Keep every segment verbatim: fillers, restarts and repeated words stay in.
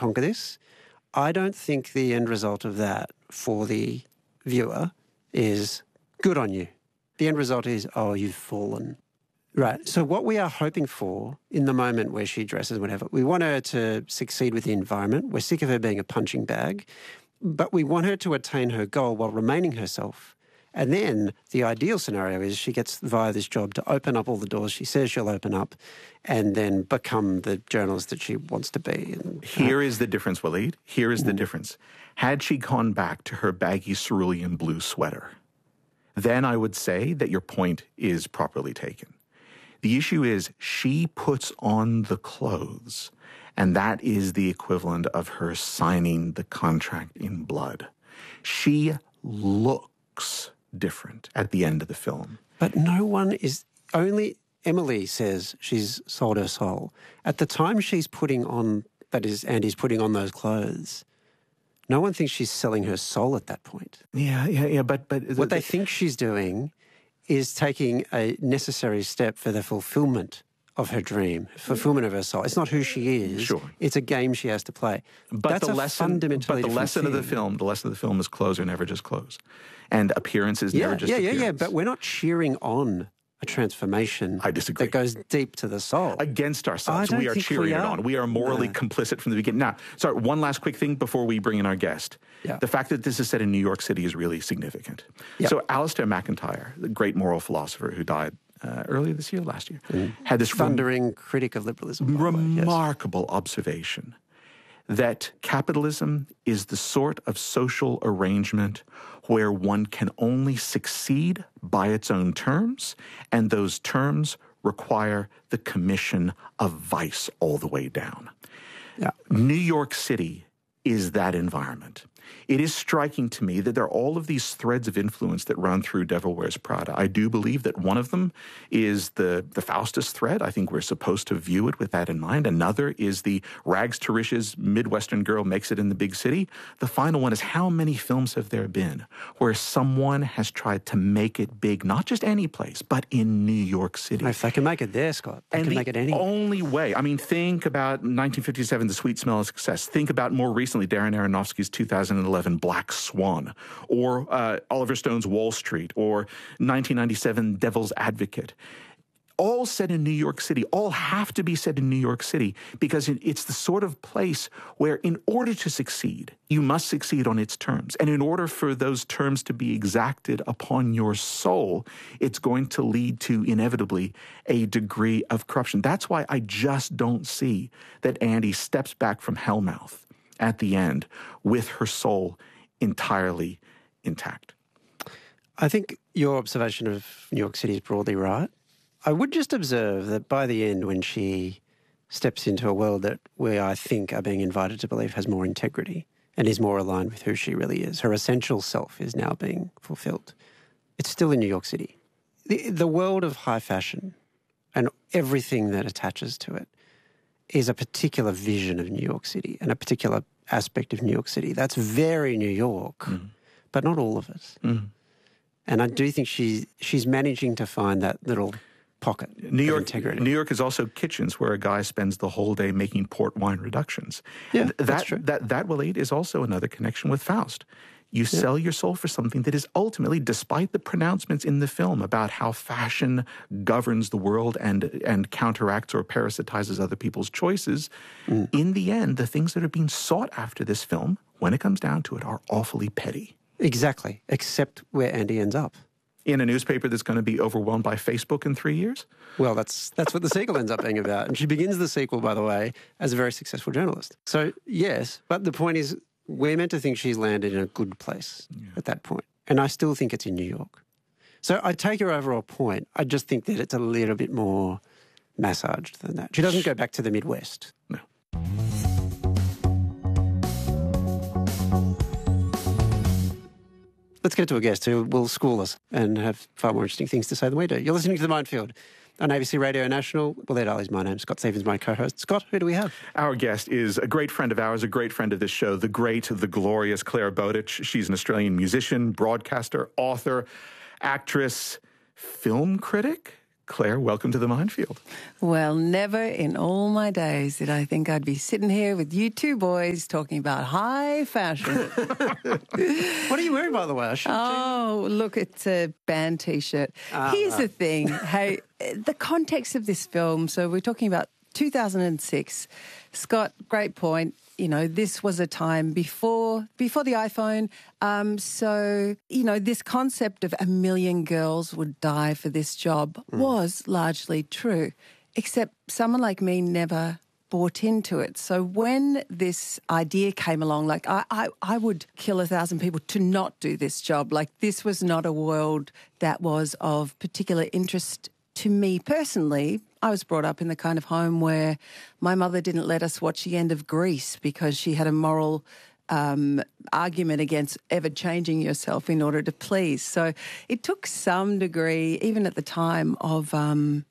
conquer this. I don't think the end result of that for the viewer is good on you. The end result is, oh, you've fallen. Right. So what we are hoping for in the moment where she dresses, whatever, we want her to succeed with the environment. We're sick of her being a punching bag, but we want her to attain her goal while remaining herself. And then the ideal scenario is she gets via this job to open up all the doors she says she'll open up and then become the journalist that she wants to be. And, Here uh, is the difference, Waleed. Here is the mm. difference. Had she gone back to her baggy cerulean blue sweater, then I would say that your point is properly taken. The issue is she puts on the clothes, and that is the equivalent of her signing the contract in blood. She looks different at the end of the film. But no one is, only Emily says she's sold her soul. At the time she's putting on, that is, Andy's putting on those clothes, no one thinks she's selling her soul at that point. Yeah, yeah, yeah, but... but what they think she's doing is taking a necessary step for the fulfillment of her dream, fulfillment of her soul. It's not who she is. Sure. It's a game she has to play. But That's the a lesson, fundamentally but the lesson thing. of the film, the lesson of the film is clothes are never just clothes, and appearances yeah, never just yeah, appearance. yeah, yeah. But we're not cheering on a transformation. I disagree. That goes deep to the soul. Against ourselves. I don't We are think cheering we it are. on. We are morally No. complicit from the beginning. Now, sorry, one last quick thing before we bring in our guest. Yeah. The fact that this is set in New York City is really significant. Yep. So Alistair McIntyre, the great moral philosopher who died uh, earlier this year, last year, Mm. had this rem- Thundering critic of liberalism. by the way, yes. remarkable observation that capitalism is the sort of social arrangement where one can only succeed by its own terms, and those terms require the commission of vice all the way down. Yeah. New York City is that environment. It is striking to me that there are all of these threads of influence that run through Devil Wears Prada. I do believe that one of them is the, the Faustus thread. I think we're supposed to view it with that in mind. Another is the rags to riches Midwestern girl makes it in the big city. The final one is how many films have there been where someone has tried to make it big, not just any place, but in New York City. If they can make it there, Scott, they And can the make it anywhere. only way, I mean, think about nineteen fifty-seven, The Sweet Smell of Success. Think about more recently Darren Aronofsky's two thousand eleven Black Swan, or uh, Oliver Stone's Wall Street, or nineteen ninety-seven Devil's Advocate. All set in New York City, all have to be set in New York City because it, it's the sort of place where in order to succeed, you must succeed on its terms. And in order for those terms to be exacted upon your soul, it's going to lead to inevitably a degree of corruption. That's why I just don't see that Andy steps back from Hellmouth at the end with her soul entirely intact. I think your observation of New York City is broadly right. I would just observe that by the end, when she steps into a world that we, I think, are being invited to believe has more integrity and is more aligned with who she really is, her essential self is now being fulfilled. It's still in New York City. The, the world of high fashion and everything that attaches to it is a particular vision of New York City and a particular aspect of New York City. That's very New York, mm. but not all of it. Mm. And I do think she, she's managing to find that little pocket New York, of integrity. New York is also kitchens where a guy spends the whole day making port wine reductions. Yeah, that, that's true. That, that, Waleed, is also another connection with Faust. You yeah. sell your soul for something that is ultimately, despite the pronouncements in the film about how fashion governs the world and, and counteracts or parasitizes other people's choices, mm. in the end, the things that are being sought after this film, when it comes down to it, are awfully petty. Exactly, except where Andy ends up. In a newspaper that's going to be overwhelmed by Facebook in three years? Well, that's that's what the sequel ends up being about. And she begins the sequel, by the way, as a very successful journalist. So, yes, but the point is we're meant to think she's landed in a good place yeah. at that point. And I still think it's in New York. So I take her overall point. I just think that it's a little bit more massaged than that. She doesn't go back to the Midwest. No. Let's get to a guest who will school us and have far more interesting things to say than we do. You're listening to The Minefield on A B C Radio National. Waleed Aly's my name. Scott Stephens, my co-host. Scott, who do we have? Our guest is a great friend of ours, a great friend of this show, the great, the glorious Claire Bowditch. She's an Australian musician, broadcaster, author, actress, film critic. Claire, welcome to the minefield. Well, never in all my days did I think I'd be sitting here with you two boys talking about high fashion. What are you wearing, by the way? I should Oh, look, it's a band T-shirt. Ah, Here's ah. the thing. Hey, the context of this film, so we're talking about two thousand six. Scott, great point. You know, this was a time before before the iPhone. Um, so, you know, this concept of a million girls would die for this job mm. was largely true, except someone like me never bought into it. So when this idea came along, like I, I, I would kill a thousand people to not do this job. Like this was not a world that was of particular interest to me personally. I was brought up in the kind of home where my mother didn't let us watch the end of Grease because she had a moral um, argument against ever changing yourself in order to please. So it took some degree, even at the time, of um,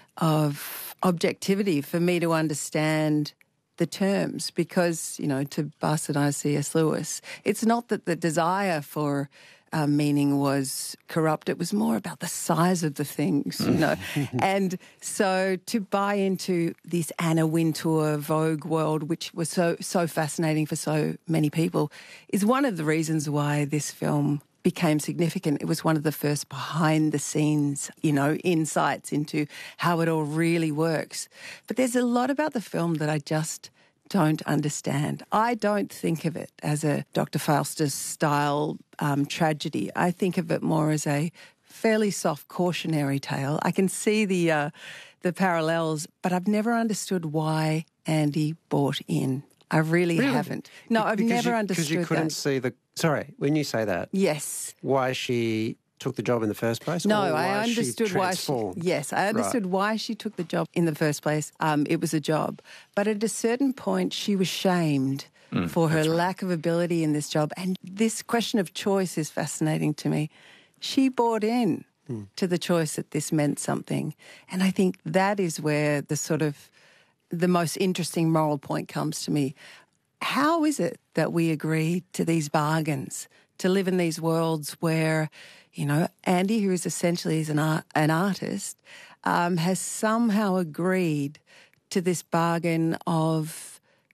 of objectivity for me to understand the terms because, you know, to bastardize C S Lewis, it's not that the desire for Uh, meaning was corrupt. It was more about the size of the things, you know. And so to buy into this Anna Wintour Vogue world, which was so so fascinating for so many people, is one of the reasons why this film became significant. It was one of the first behind-the-scenes, you know, insights into how it all really works. But there's a lot about the film that I just don't understand. I don't think of it as a Doctor Faustus-style um, tragedy. I think of it more as a fairly soft cautionary tale. I can see the uh, the parallels, but I've never understood why Andy bought in. I really, Really? haven't. No, I've Because never you, understood Because you couldn't that. see the... Sorry, when you say that, Yes. why she took the job in the first place? No, or why I understood she why she... transformed? Yes, I understood Right. why she took the job in the first place. Um, it was a job. But at a certain point, she was shamed Mm, for her that's right. lack of ability in this job. And this question of choice is fascinating to me. She bought in Mm. to the choice that this meant something. And I think that is where the sort of the most interesting moral point comes to me. How is it that we agree to these bargains, to live in these worlds where, you know, Andy, who is essentially is an, art, an artist, um, has somehow agreed to this bargain of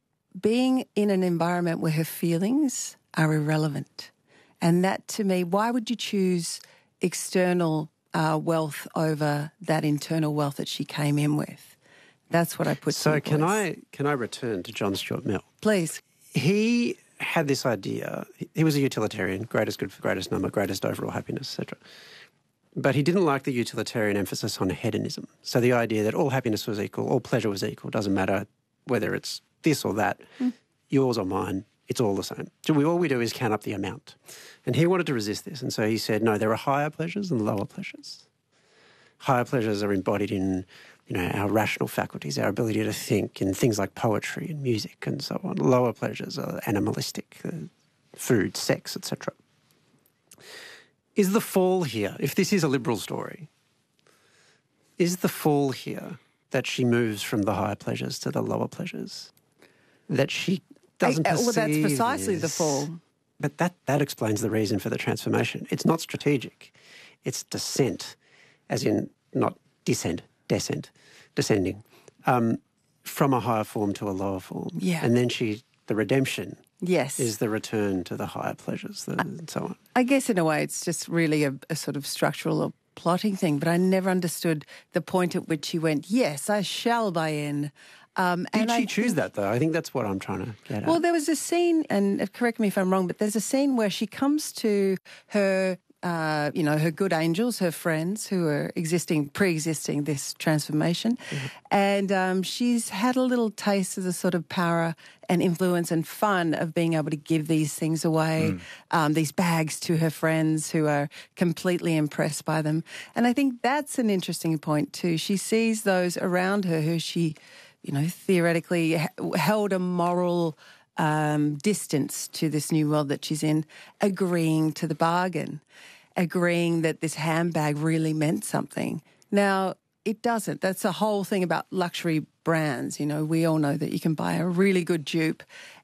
being in an environment where her feelings are irrelevant. And that, to me, why would you choose external uh, wealth over that internal wealth that she came in with? That's what I put to So you can boys. I can I return to John Stuart Mill? Please. He had this idea. He was a utilitarian, greatest good for greatest number, greatest overall happiness, et cetera. But he didn't like the utilitarian emphasis on hedonism. So the idea that all happiness was equal, all pleasure was equal, doesn't matter whether it's this or that, mm. yours or mine, it's all the same. So we, all we do is count up the amount. And he wanted to resist this. And so he said, no, there are higher pleasures and lower pleasures. Higher pleasures are embodied in, you know, our rational faculties, our ability to think in things like poetry and music and so on. Lower pleasures are animalistic, uh, food, sex, et cetera. Is the fall here, if this is a liberal story, is the fall here that she moves from the higher pleasures to the lower pleasures? That she doesn't I, uh, perceive Well, that's precisely this. the fall. But that, that explains the reason for the transformation. It's not strategic. It's descent, as in not descent, descent, descending, um, from a higher form to a lower form. Yeah. And then she, the redemption Yes. is the return to the higher pleasures the, and so on. I guess in a way it's just really a, a sort of structural or plotting thing, but I never understood the point at which she went, yes, I shall buy in. Um, Did and she I choose think, that, though? I think that's what I'm trying to get at. Well, there was a scene, and correct me if I'm wrong, but there's a scene where she comes to her, uh, you know, her good angels, her friends who are existing, pre-existing this transformation, mm-hmm. and um, she's had a little taste of the sort of power and influence and fun of being able to give these things away, mm. um, these bags to her friends who are completely impressed by them. And I think that's an interesting point too. She sees those around her who she, you know, theoretically held a moral um, distance to this new world that she's in, agreeing to the bargain, agreeing that this handbag really meant something. Now, it doesn't. That's the whole thing about luxury brands. You know, we all know that you can buy a really good dupe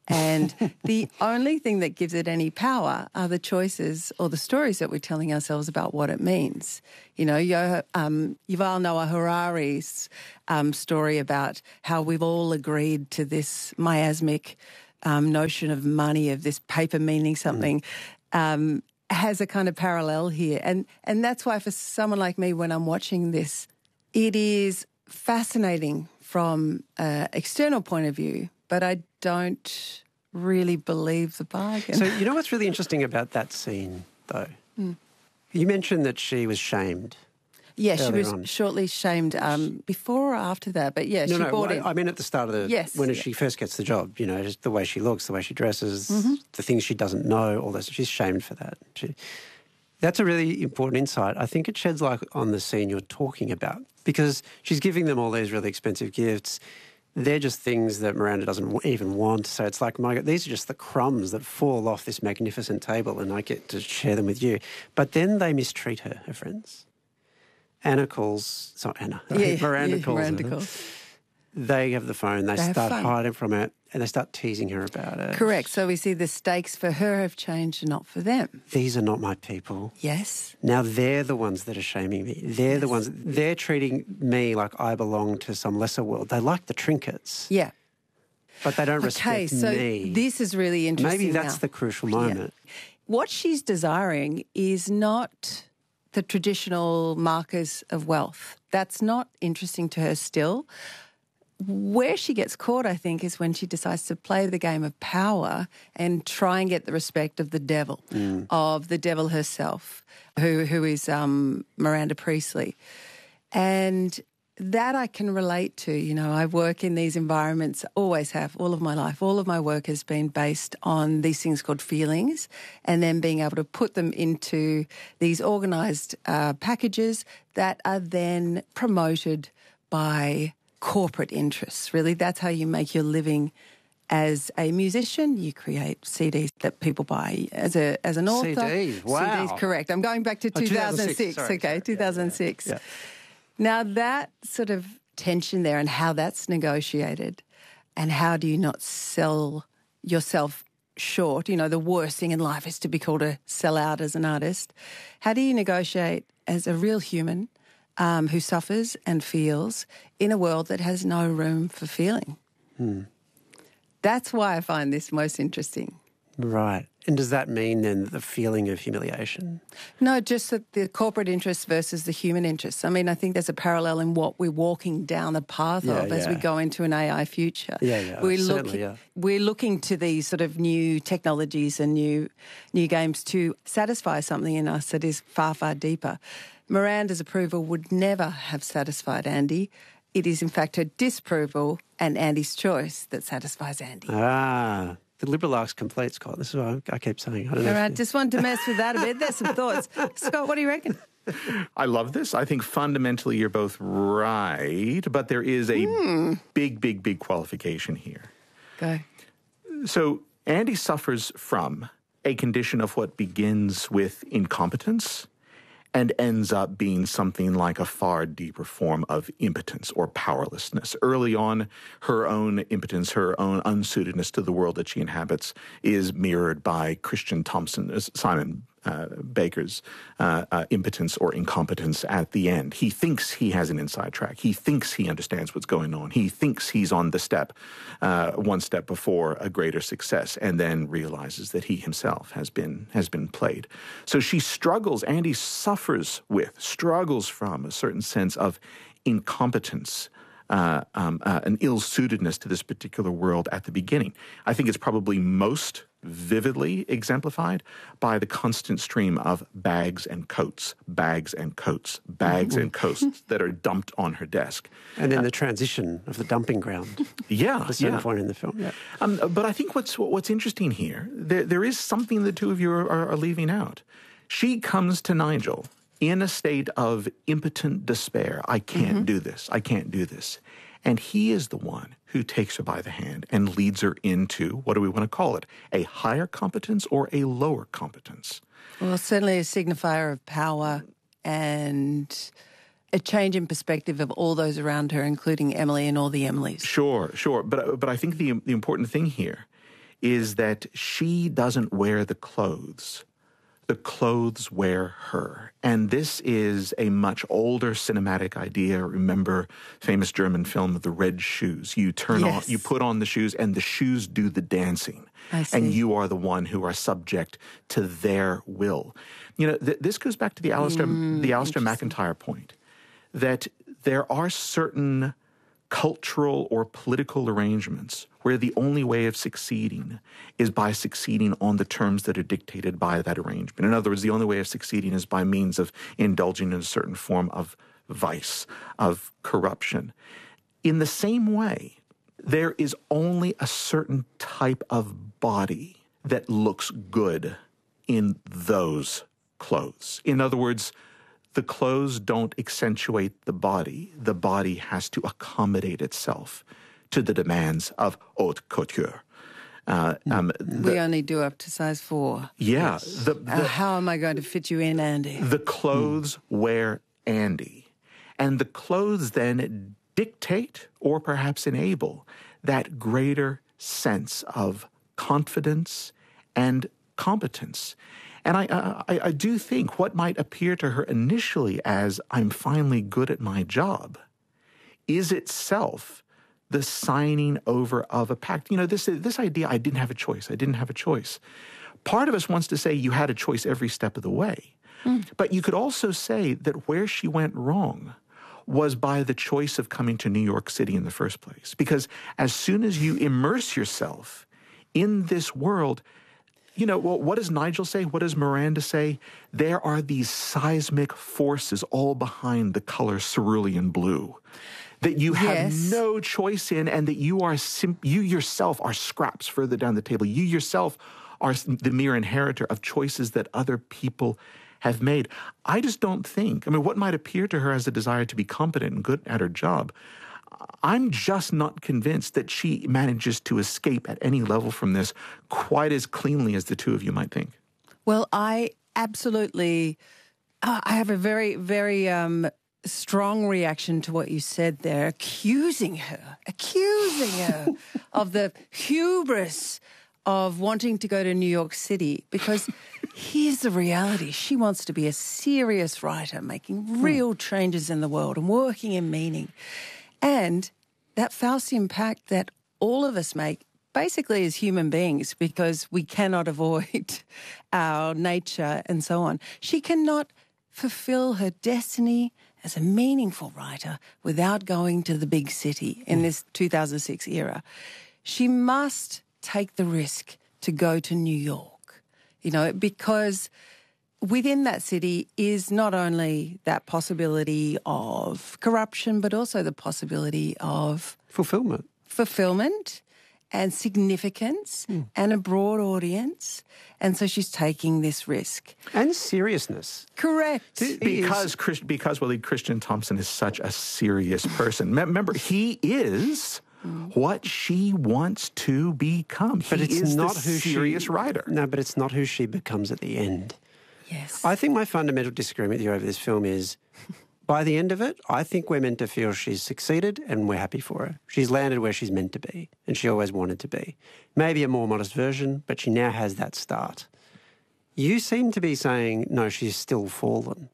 And the only thing that gives it any power are the choices or the stories that we're telling ourselves about what it means. You know, Yo, um, Yuval Noah Harari's um, story about how we've all agreed to this miasmic um, notion of money, of this paper meaning something, mm. um, has a kind of parallel here. And, and that's why for someone like me, when I'm watching this, it is fascinating from an external point of view, but I don't really believe the bargain. So you know what's really interesting about that scene, though? Mm. You mentioned that she was shamed. Yeah, she was on. shortly shamed um, before or after that, but yeah, no, she no, bought I, in. I mean at the start of the, yes, when yeah. she first gets the job, you know, just the way she looks, the way she dresses, mm-hmm. the things she doesn't know, all this, she's shamed for that. She, that's a really important insight. I think it sheds light on the scene you're talking about because she's giving them all these really expensive gifts. They're just things that Miranda doesn't even want. So it's like, my God, these are just the crumbs that fall off this magnificent table and I get to share them with you. But then they mistreat her, her friends. Anna calls, sorry, Anna, yeah, Miranda yeah, calls Miranda her. Calls. They have the phone, they, they start hiding from it and they start teasing her about it. Correct. So we see the stakes for her have changed and not for them. These are not my people. Yes. Now they're the ones that are shaming me. They're yes. the ones, they're treating me like I belong to some lesser world. They like the trinkets. Yeah. But they don't okay, respect so me. This is really interesting. Maybe that's now. the crucial moment. Yeah. What she's desiring is not the traditional markers of wealth. That's not interesting to her still. Where she gets caught, I think, is when she decides to play the game of power and try and get the respect of the devil, mm. of the devil herself, who who is um, Miranda Priestley. And that I can relate to. You know, I work in these environments, always have, all of my life. All of my work has been based on these things called feelings and then being able to put them into these organised uh, packages that are then promoted by corporate interests. Really, that's how you make your living as a musician. You create C Ds that people buy. As a as an author, C Ds. Wow, C Ds. Correct. I'm going back to oh, two thousand six. Sorry, okay, sorry. two thousand six. Yeah, yeah. Now that sort of tension there, and how that's negotiated, and how do you not sell yourself short? You know, the worst thing in life is to be called a sellout as an artist. How do you negotiate as a real human? Um, who suffers and feels in a world that has no room for feeling. Hmm. That's why I find this most interesting. Right. And does that mean then the feeling of humiliation? No, just that the corporate interests versus the human interests. I mean, I think there's a parallel in what we're walking down the path yeah, of as yeah. we go into an A I future. Yeah, yeah, we're certainly, looking, yeah. We're looking to these sort of new technologies and new, new games to satisfy something in us that is far, far deeper. Miranda's approval would never have satisfied Andy. It is, in fact, her disapproval and Andy's choice that satisfies Andy. Ah, the liberal art's complete, Scott. This is what I keep saying. I don't know. All right, you... just wanted to mess with that a bit. There's some thoughts. Scott, what do you reckon? I love this. I think fundamentally you're both right, but there is a mm. big, big, big qualification here. Go. So Andy suffers from a condition of what begins with incompetence and ends up being something like a far deeper form of impotence or powerlessness. Early on, her own impotence, her own unsuitedness to the world that she inhabits is mirrored by Christian Thompson, Simon uh, Baker's uh, uh, impotence or incompetence at the end. He thinks he has an inside track. He thinks he understands what's going on. He thinks he's on the step, uh, one step before a greater success, and then realizes that he himself has been has been played. So she struggles, Andy suffers with, struggles from a certain sense of incompetence, uh, um, uh, an ill-suitedness to this particular world at the beginning. I think it's probably most vividly exemplified by the constant stream of bags and coats, bags and coats, bags and coats that are dumped on her desk. And then uh, the transition of the dumping ground. Yeah, at a certain yeah. point in the film. Yeah. Um, but I think what's what's interesting here, there, there is something the two of you are, are, are leaving out. She comes to Nigel in a state of impotent despair. I can't mm-hmm. do this. I can't do this. And he is the one who takes her by the hand and leads her into, what do we want to call it, a higher competence or a lower competence? Well, certainly a signifier of power and a change in perspective of all those around her, including Emily and all the Emilys. Sure, sure. But but I think the the important thing here is that she doesn't wear the clothes. The clothes wear her. And this is a much older cinematic idea. Remember famous German film of the red shoes. You turn Yes. on, you put on the shoes, and the shoes do the dancing. I see. And you are the one who are subject to their will. You know, th- this goes back to the Alistair, Mm, the Alistair McIntyre point, that there are certain cultural or political arrangements where the only way of succeeding is by succeeding on the terms that are dictated by that arrangement. In other words, the only way of succeeding is by means of indulging in a certain form of vice, of corruption. In the same way, there is only a certain type of body that looks good in those clothes. In other words, the clothes don't accentuate the body. The body has to accommodate itself to the demands of haute couture. Uh, um, the, we only do up to size four. yeah. The, the, Uh, how am I going to fit you in, Andy? the clothes wear Andy. And the clothes then dictate or perhaps enable that greater sense of confidence and competence. And I, uh, I, I do think what might appear to her initially as I'm finally good at my job is itself the signing over of a pact. You know, this, this idea, I didn't have a choice, I didn't have a choice. Part of us wants to say you had a choice every step of the way. Mm. But you could also say that where she went wrong was by the choice of coming to New York City in the first place. Because as soon as you immerse yourself in this world, you know, well, what does Nigel say? What does Miranda say? There are these seismic forces all behind the color cerulean blue that you have Yes. no choice in, and that you are sim- you yourself are scraps further down the table. You yourself are the mere inheritor of choices that other people have made. I just don't think, I mean, what might appear to her as a desire to be competent and good at her job, I'm just not convinced that she manages to escape at any level from this quite as cleanly as the two of you might think. Well, I absolutely, uh, I have a very, very um, strong reaction to what you said there, accusing her, accusing her of the hubris of wanting to go to New York City, because here's the reality. She wants to be a serious writer, making real changes in the world and working in meaning. And that Faustian pact that all of us make basically as human beings, because we cannot avoid our nature and so on. She cannot fulfill her destiny as a meaningful writer without going to the big city in this two thousand six era. She must take the risk to go to New York, you know, because within that city is not only that possibility of corruption, but also the possibility of Fulfillment. fulfillment and significance mm. and a broad audience. And so she's taking this risk. And seriousness. Correct. Because, Chris, because Willie Christian Thompson is such a serious person. Remember, he is what she wants to become. But he it's is not the who serious she, writer. No, but it's not who she becomes at the end. Yes. I think my fundamental disagreement with you over this film is, by the end of it, I think we're meant to feel she's succeeded and we're happy for her. She's landed where she's meant to be and she always wanted to be. Maybe a more modest version, but she now has that start. You seem to be saying, no, she's still fallen.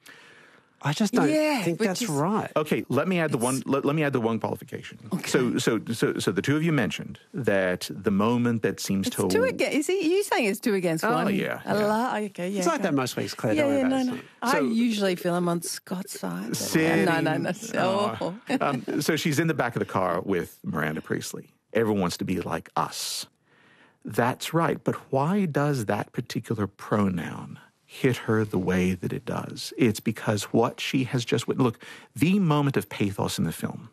I just don't Yeah, think which that's is- right. Okay, let me add the one. Let, let me add the one qualification. Okay. So, so, so, so the two of you mentioned that the moment that seems It's to two against. Is he? Are you saying it's two against Oh, one? yeah, A yeah. lot. Okay. Yeah. It's like okay. that most weeks, Claire. Yeah, don't worry yeah, about no, it. no. I So- usually feel I'm on Scott's side. but- Sitting- no, no, no. Oh. Oh. um, so she's in the back of the car with Miranda Priestley. Everyone wants to be like us. That's right. But why does that particular pronoun hit her the way that it does? It's because what she has just wit- look, the moment of pathos in the film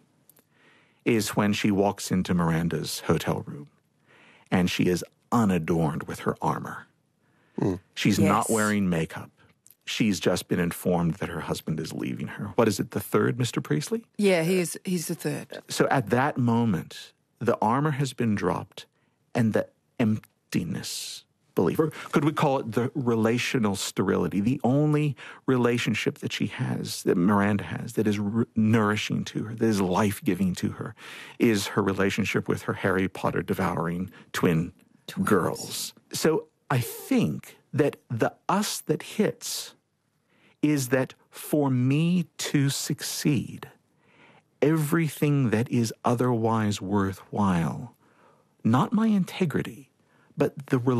is when she walks into Miranda's hotel room and she is unadorned with her armor. Mm. She's Yes. not wearing makeup. She's just been informed that her husband is leaving her. What is it, the third, Mister Priestley? Yeah, he's he's the third. So at that moment, the armor has been dropped and the emptiness, believe, or could we call it the relational sterility, the only relationship that she has, that Miranda has, that is r- nourishing to her, that is life-giving to her, is her relationship with her Harry Potter devouring twin Twins. girls. So I think that the us that hits is that for me to succeed, everything that is otherwise worthwhile, not my integrity, but the